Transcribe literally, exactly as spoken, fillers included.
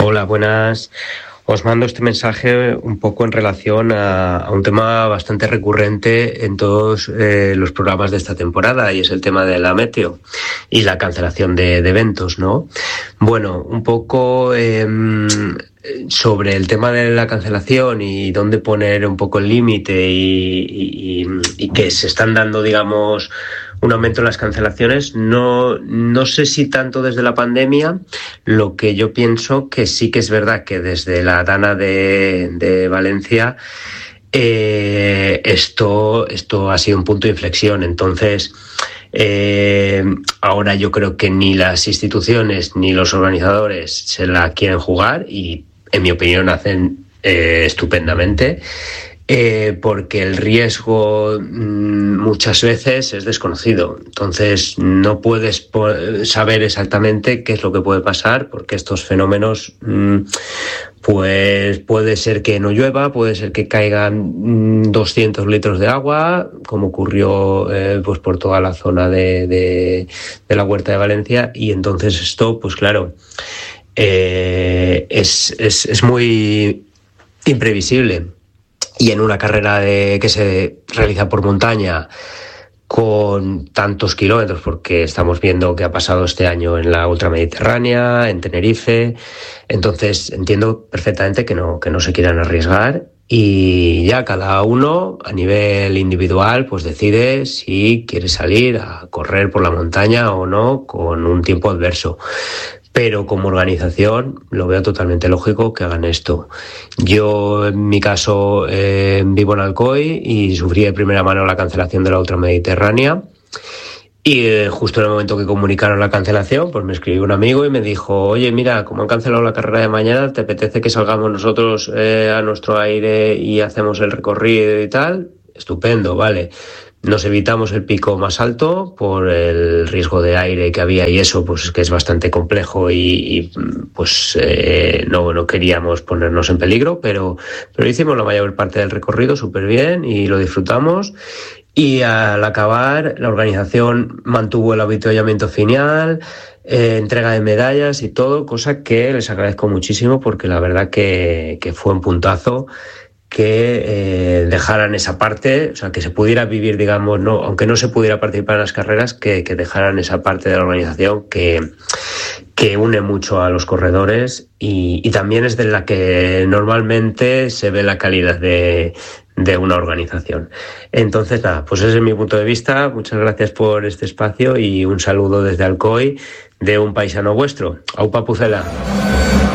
Hola, buenas. Os mando este mensaje un poco en relación a, a un tema bastante recurrente en todos eh, los programas de esta temporada, y es el tema de la meteo y la cancelación de, de eventos, ¿no? Bueno, un poco eh, sobre el tema de la cancelación y dónde poner un poco el límite y, y, y que se están dando, digamos, un aumento en las cancelaciones. No, no sé si tanto desde la pandemia. Lo que yo pienso que sí que es verdad que desde la Dana de, de Valencia eh, esto, esto ha sido un punto de inflexión. Entonces, eh, ahora yo creo que ni las instituciones ni los organizadores se la quieren jugar y, en mi opinión, hacen eh, estupendamente. Eh, porque el riesgo mmm, muchas veces es desconocido. Entonces no puedes po- saber exactamente qué es lo que puede pasar, porque estos fenómenos mmm, pues puede ser que no llueva, puede ser que caigan mmm, doscientos litros de agua, como ocurrió eh, pues por toda la zona de, de, de la Huerta de Valencia, y entonces esto, pues claro, eh, es, es, es muy imprevisible. Y en una carrera de, que se realiza por montaña con tantos kilómetros, porque estamos viendo qué ha pasado este año en la ultramediterránea, en Tenerife, entonces entiendo perfectamente que no, que no se quieran arriesgar, y ya cada uno a nivel individual pues decide si quiere salir a correr por la montaña o no con un tiempo adverso. Pero como organización lo veo totalmente lógico que hagan esto. Yo, en mi caso, eh, vivo en Alcoy y sufrí de primera mano la cancelación de la ultramediterránea. Y eh, justo en el momento que comunicaron la cancelación, pues me escribió un amigo y me dijo: oye, mira, como han cancelado la carrera de mañana, ¿te apetece que salgamos nosotros eh, a nuestro aire y hacemos el recorrido y tal? Estupendo, vale. Nos evitamos el pico más alto por el riesgo de aire que había, y eso pues que es bastante complejo, y, y pues eh, no, no queríamos ponernos en peligro, pero, pero hicimos la mayor parte del recorrido súper bien y lo disfrutamos. Y al acabar, la organización mantuvo el avituallamiento final, eh, entrega de medallas y todo, cosa que les agradezco muchísimo, porque la verdad que, que fue un puntazo que eh, dejaran esa parte, o sea, que se pudiera vivir, digamos, no, aunque no se pudiera participar en las carreras, que, que dejaran esa parte de la organización que, que une mucho a los corredores, y, y también es de la que normalmente se ve la calidad de, de una organización. Entonces, nada, pues ese es mi punto de vista. Muchas gracias por este espacio y un saludo desde Alcoy de un paisano vuestro. Aupa Pucela.